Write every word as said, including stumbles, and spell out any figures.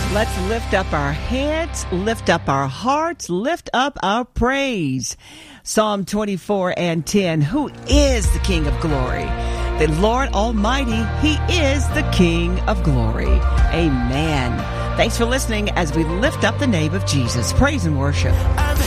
Let's lift up our heads, lift up our hearts, lift up our praise. Psalm twenty-four and ten. Who is the King of glory? The Lord Almighty, He is the King of glory. Amen. Thanks for listening as we lift up the name of Jesus. Praise and worship.